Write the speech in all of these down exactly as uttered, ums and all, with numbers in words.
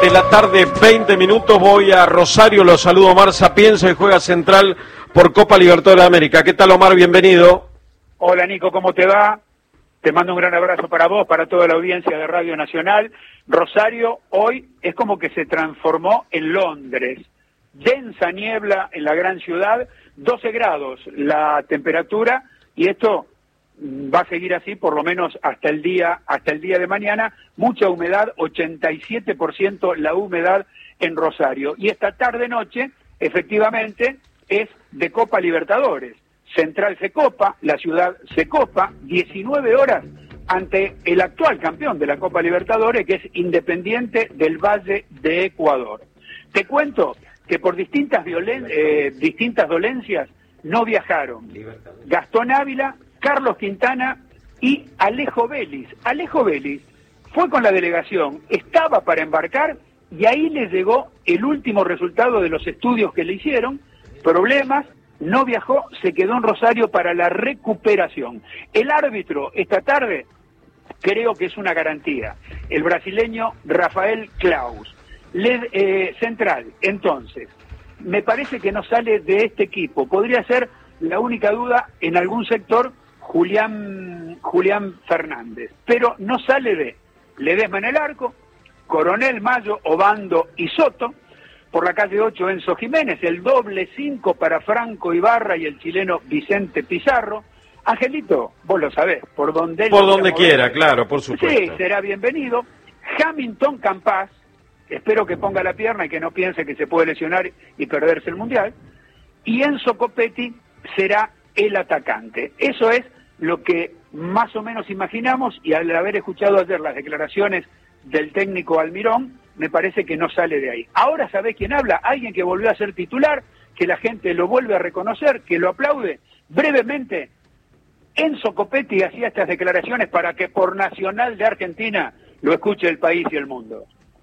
de la tarde, veinte minutos, voy a Rosario, los saludo Omar Sapienza y juega Central por Copa Libertadores de América. ¿Qué tal, Omar? Bienvenido. Hola, Nico, ¿cómo te va? Te mando un gran abrazo para vos, para toda la audiencia de Radio Nacional. Rosario hoy es como que se transformó en Londres. Densa niebla en la gran ciudad, doce grados la temperatura, y esto va a seguir así por lo menos hasta el día hasta el día de mañana. Mucha humedad, ochenta y siete por ciento la humedad en Rosario. Y esta tarde-noche, efectivamente, es de Copa Libertadores. Central se copa, la ciudad se copa, diecinueve horas ante el actual campeón de la Copa Libertadores, que es Independiente del Valle de Ecuador. Te cuento que por distintas, violen eh, distintas dolencias no viajaron Gastón Ávila, Carlos Quintana y Alejo Vélez. Alejo Vélez fue con la delegación, estaba para embarcar y ahí le llegó el último resultado de los estudios que le hicieron, problemas, no viajó, se quedó en Rosario para la recuperación. El árbitro esta tarde creo que es una garantía, el brasileño Rafael Claus. Le, eh, Central, entonces, me parece que no sale de este equipo, podría ser la única duda en algún sector, Julián, Julián Fernández, pero no sale de Ledesma en el arco, Coronel, Mayo, Obando y Soto, por la calle ocho Enzo Jiménez, el doble cinco para Franco Ibarra y el chileno Vicente Pizarro. Angelito, vos lo sabés, por donde por donde quiera, claro, por supuesto. Sí, será bienvenido. Hamilton Campas, espero que ponga la pierna y que no piense que se puede lesionar y perderse el Mundial. Y Enzo Copetti será el atacante. Eso es lo que más o menos imaginamos, y al haber escuchado ayer las declaraciones del técnico Almirón, me parece que no sale de ahí. Ahora, ¿sabés quién habla? Alguien que volvió a ser titular, que la gente lo vuelve a reconocer, que lo aplaude. Brevemente, Enzo Copetti hacía estas declaraciones para que por Nacional de Argentina lo escuche el país y el mundo.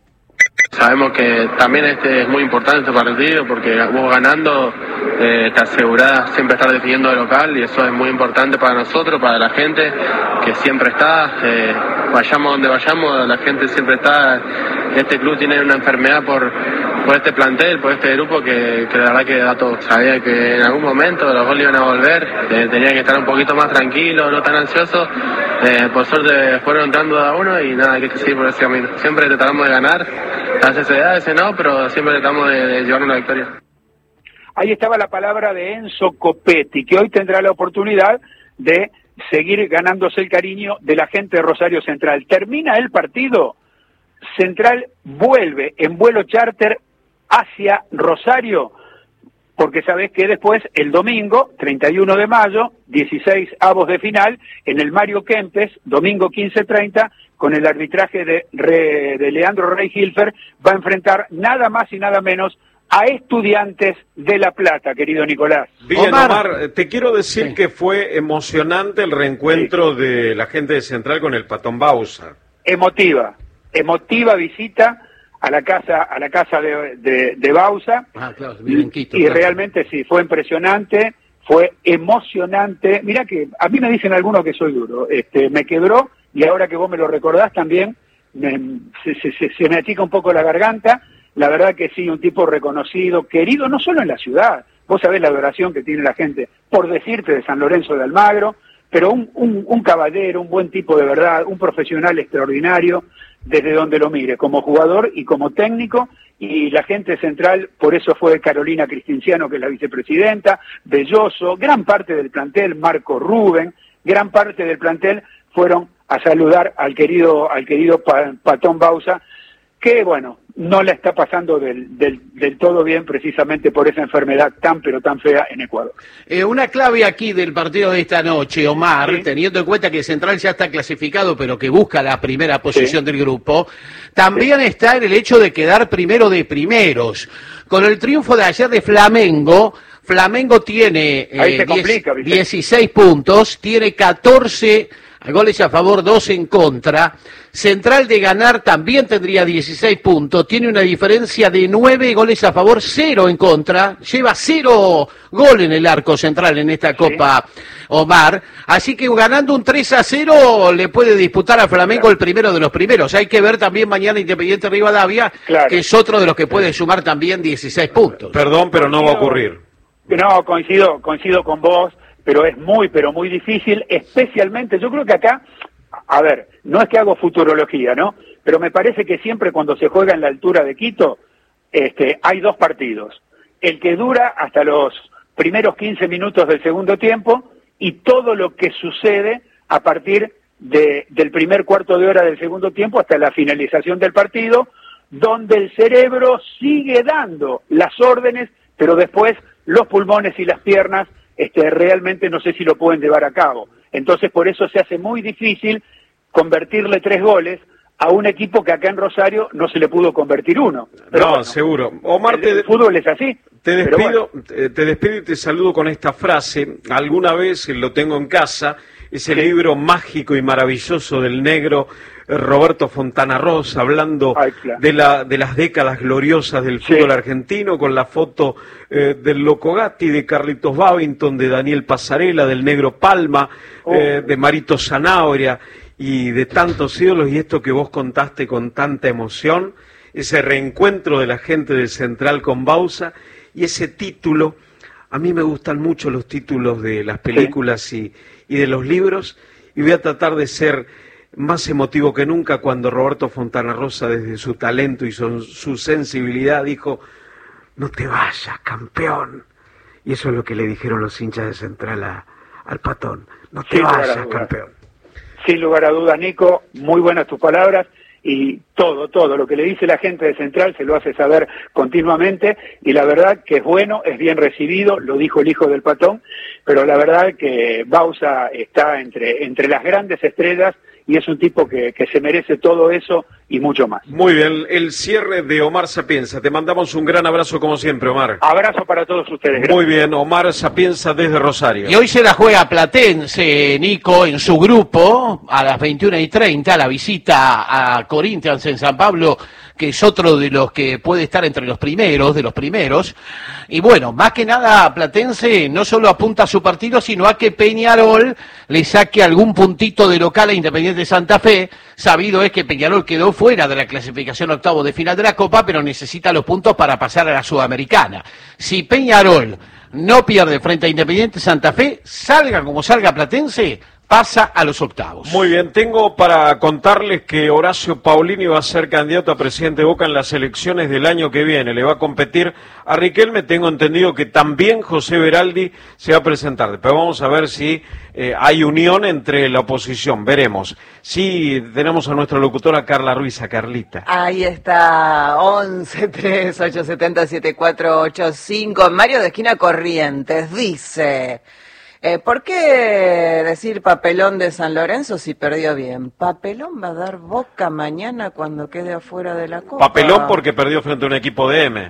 Sabemos que también este es muy importante este partido porque vos ganando eh, te asegurás siempre estar definiendo de local, y eso es muy importante para nosotros, para la gente que siempre está, eh, vayamos donde vayamos, la gente siempre está. Este club tiene una enfermedad por, por este plantel, por este grupo que, que la verdad que da todo. Sabía que en algún momento los goles iban a volver, eh, tenía que estar un poquito más tranquilo, no tan ansioso. Eh, por suerte fueron entrando a uno y nada, hay que seguir por ese camino. Siempre tratamos de ganar, a veces se da, a veces no, pero siempre tratamos de, de llevar una victoria. Ahí estaba la palabra de Enzo Copetti, que hoy tendrá la oportunidad de seguir ganándose el cariño de la gente de Rosario Central. Termina el partido, Central vuelve en vuelo charter hacia Rosario, porque sabés que después, el domingo, treinta y uno de mayo, dieciséis avos de final, en el Mario Kempes, domingo quince treinta, con el arbitraje de, de Leandro Rey Hilfer, va a enfrentar nada más y nada menos a Estudiantes de La Plata, querido Nicolás. Bien, Omar, Omar te quiero decir sí. que fue emocionante el reencuentro sí. de la gente de Central con el Patón Bausa. Emotiva, emotiva visita a la casa a la casa de, de, de Bausa. Ah, claro, bien Quito, y claro. Realmente sí, fue impresionante, fue emocionante. Mirá que a mí me dicen algunos que soy duro, este, me quebró, y ahora que vos me lo recordás también, me, se, se, se me achica un poco la garganta. La verdad que sí, un tipo reconocido, querido, no solo en la ciudad. Vos sabés la adoración que tiene la gente, por decirte, de San Lorenzo de Almagro, pero un, un, un caballero, un buen tipo de verdad, un profesional extraordinario, desde donde lo mire, como jugador y como técnico. Y la gente central, por eso fue Carolina Cristinciano, que es la vicepresidenta, Belloso, gran parte del plantel, Marco Rubén, gran parte del plantel fueron a saludar al querido, al querido Patón Bausa, que bueno, no la está pasando del, del, del todo bien precisamente por esa enfermedad tan pero tan fea en Ecuador. Eh, una clave aquí del partido de esta noche, Omar, sí. teniendo en cuenta que Central ya está clasificado pero que busca la primera posición sí. del grupo, también sí. está en el hecho de quedar primero de primeros. Con el triunfo de ayer de Flamengo, Flamengo tiene eh, complica, diez, dieciséis puntos, tiene catorce goles a favor, dos en contra. Central de ganar también tendría dieciséis puntos, tiene una diferencia de nueve goles a favor, cero en contra, lleva cero gol en el arco Central en esta Copa, sí. Omar, así que ganando un tres a cero le puede disputar a Flamengo claro. el primero de los primeros. Hay que ver también mañana Independiente Rivadavia, claro. que es otro de los que puede sumar también dieciséis puntos. Perdón, pero no va a ocurrir. No, coincido, coincido con vos, pero es muy, pero muy difícil, especialmente, yo creo que acá, a ver, no es que hago futurología, ¿no? Pero me parece que siempre cuando se juega en la altura de Quito, este, hay dos partidos. El que dura hasta los primeros quince minutos del segundo tiempo y todo lo que sucede a partir de, del primer cuarto de hora del segundo tiempo hasta la finalización del partido, donde el cerebro sigue dando las órdenes, pero después los pulmones y las piernas este, realmente no sé si lo pueden llevar a cabo. Entonces por eso se hace muy difícil convertirle tres goles a un equipo que acá en Rosario no se le pudo convertir uno. Pero no, bueno, seguro. Omar, el, te, el fútbol es así. Te despido, bueno. te despido y te saludo con esta frase. Alguna vez lo tengo en casa, es el sí. libro mágico y maravilloso del negro Roberto Fontana Rosa, hablando Ay, claro. de, la, de las décadas gloriosas del fútbol sí. argentino, con la foto eh, del Loco Gatti, de Carlitos Babington, de Daniel Pasarela, del Negro Palma, oh. eh, de Marito Zanabria y de tantos ídolos, y esto que vos contaste con tanta emoción, ese reencuentro de la gente del Central con Bausa, y ese título, a mí me gustan mucho los títulos de las películas sí. y, y de los libros, y voy a tratar de ser más emotivo que nunca cuando Roberto Fontana Rosa, desde su talento y su, su sensibilidad, dijo: no te vayas, campeón. Y eso es lo que le dijeron los hinchas de Central a, al Patón: no te Sin vayas, campeón. Sin lugar a dudas, Nico, muy buenas tus palabras, y todo, todo lo que le dice la gente de Central se lo hace saber continuamente, y la verdad que es bueno, es bien recibido, lo dijo el hijo del Patón, pero la verdad que Bausa está entre, entre las grandes estrellas, y es un tipo que, que se merece todo eso y mucho más. Muy bien, el cierre de Omar Sapienza. Te mandamos un gran abrazo como siempre, Omar. Abrazo para todos ustedes. Gracias. Muy bien, Omar Sapienza desde Rosario. Y hoy se la juega Platense, Nico, en su grupo, a las veintiuna y treinta, la visita a Corinthians en San Pablo, que es otro de los que puede estar entre los primeros, de los primeros. Y bueno, más que nada Platense no solo apunta a su partido, sino a que Peñarol le saque algún puntito de local a Independiente Santa Fe. Sabido es que Peñarol quedó fuera de la clasificación octavo de final de la Copa, pero necesita los puntos para pasar a la Sudamericana. Si Peñarol no pierde frente a Independiente Santa Fe, salga como salga Platense, pasa a los octavos. Muy bien, tengo para contarles que Horacio Paulini va a ser candidato a presidente de Boca en las elecciones del año que viene. Le va a competir a Riquelme. Tengo entendido que también José Beraldi se va a presentar. Después vamos a ver si eh, hay unión entre la oposición. Veremos. Sí, tenemos a nuestra locutora Carla Ruiz, a Carlita. Ahí está, once tres ocho siete cero siete cuatro ocho cinco. Mario de Esquina Corrientes dice: Eh, ¿por qué decir papelón de San Lorenzo si perdió bien? Papelón va a dar Boca mañana cuando quede afuera de la Copa. Papelón porque perdió frente a un equipo de M.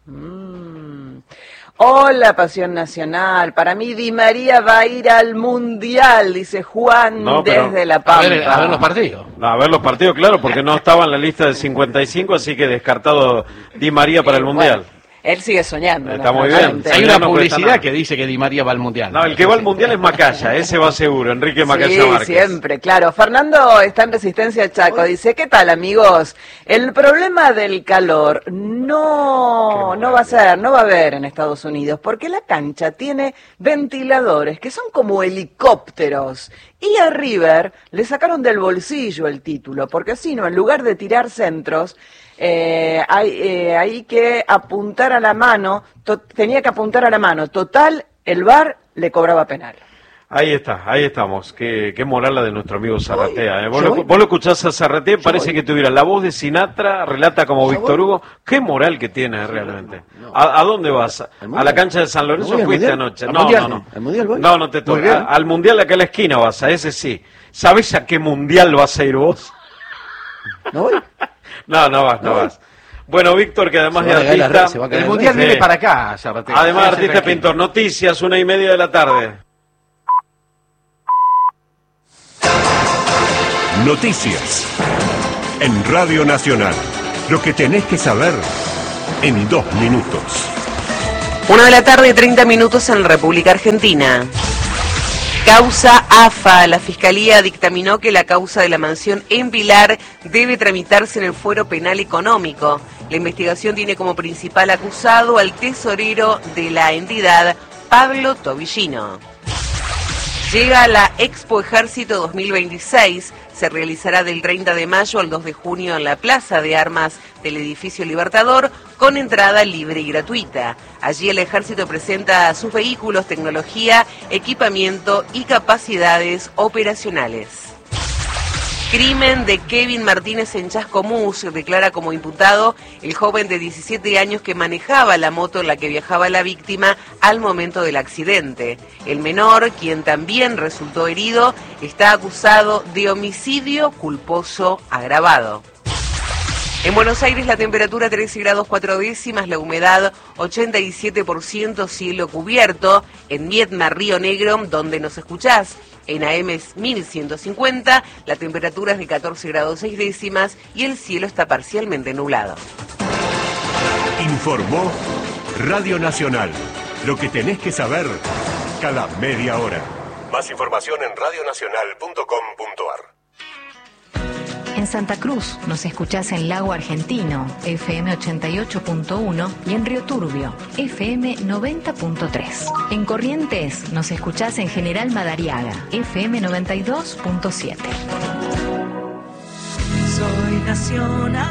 Mm. Hola, Pasión Nacional. Para mí Di María va a ir al Mundial, dice Juan no, desde La Pampa. A ver, a ver los partidos. No, a ver los partidos, claro, porque no estaba en la lista del cincuenta y cinco, así que descartado Di María para el Mundial. Bueno. Él sigue soñando. Está muy bien. Hay una publicidad que dice que Di María va al Mundial. No, el que va al Mundial es Macaya, ese va seguro, Enrique Macaya sí, Márquez. Siempre, claro. Fernando está en Resistencia Chaco, dice: ¿qué tal, amigos? El problema del calor no, no va a ser, no va a haber en Estados Unidos, porque la cancha tiene ventiladores que son como helicópteros. Y a River le sacaron del bolsillo el título, porque si no, en lugar de tirar centros, Eh, hay, eh, hay que apuntar a la mano, to, tenía que apuntar a la mano, total, el V A R le cobraba penal. Ahí está, ahí estamos, qué, qué moral la de nuestro amigo Zarratea, ¿eh? ¿Vos, lo, vos lo escuchás a Zarratea, parece voy. que tuviera la voz de Sinatra, relata como Víctor Hugo, qué moral que tiene realmente. ¿A, a dónde vas? ¿A la cancha de San Lorenzo fuiste anoche? No, no, no. ¿Al Mundial voy? No, no te toca. Al Mundial acá a la esquina vas, a ese sí. ¿Sabés a qué Mundial vas a ir vos? ¿No voy? No, no vas, no, no vas. Bueno, Víctor, que además de artista... El Mundial viene sí. para acá, Zarratea. Además de artista pintor, noticias, una y media de la tarde. Noticias. En Radio Nacional. Lo que tenés que saber en dos minutos. Una de la tarde, treinta minutos en República Argentina. Causa A F A. La Fiscalía dictaminó que la causa de la mansión en Pilar debe tramitarse en el fuero penal económico. La investigación tiene como principal acusado al tesorero de la entidad, Pablo Tobillino. Llega la Expo Ejército dos mil veintiséis. Se realizará del treinta de mayo al dos de junio en la Plaza de Armas del Edificio Libertador, con entrada libre y gratuita. Allí el Ejército presenta sus vehículos, tecnología, equipamiento y capacidades operacionales. Crimen de Kevin Martínez en Chascomús. Declara como imputado el joven de diecisiete años que manejaba la moto en la que viajaba la víctima al momento del accidente. El menor, quien también resultó herido, está acusado de homicidio culposo agravado. En Buenos Aires la temperatura trece grados cuatro décimas, la humedad ochenta y siete por ciento, cielo cubierto. En Viedma, Río Negro, donde nos escuchás, en A M mil ciento cincuenta, la temperatura es de catorce grados seis décimas y el cielo está parcialmente nublado. Informó Radio Nacional. Lo que tenés que saber cada media hora. Más información en radio nacional punto com punto a r. En Santa Cruz nos escuchás en Lago Argentino, F M ochenta y ocho punto uno, y en Río Turbio, F M noventa punto tres. En Corrientes nos escuchás en General Madariaga, F M noventa y dos punto siete. Soy nacional.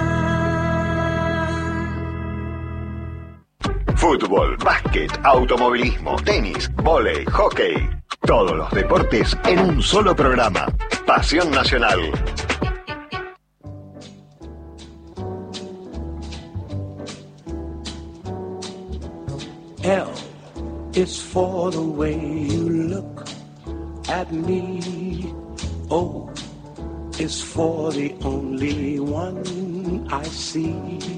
Fútbol, básquet, automovilismo, tenis, vóley, hockey. Todos los deportes en un solo programa. Pasión Nacional. L is for the way you look at me. O is for the only one I see.